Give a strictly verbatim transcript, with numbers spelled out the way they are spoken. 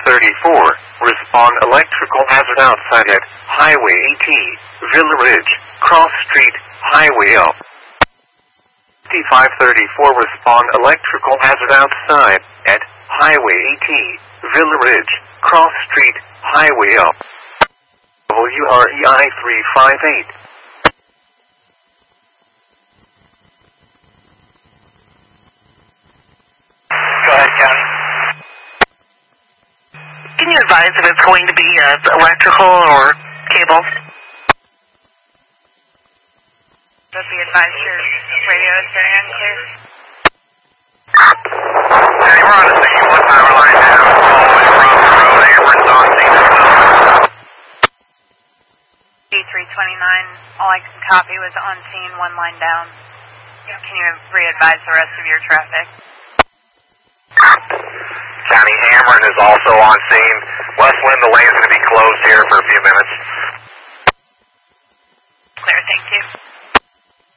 thirty-four, respond electrical hazard outside at Highway AT, Villa Ridge, Cross Street, Highway L. fifty-five thirty-four, respond electrical hazard outside at Highway AT, Villa Ridge, Cross Street, Highway L. W R E I three five eight. Go ahead, County. Can you advise if it's going to be uh, electrical or cable? Would be advised your radio is very unclear. Hey, we're on a sixty-one power line now. Always across the road. Amber's on scene as well. D three twenty-nine, all I can copy was on scene, one line down. Can you re-advise the rest of your traffic? County Ameren is also on scene. Westland, the lane's going to be closed here for a few minutes.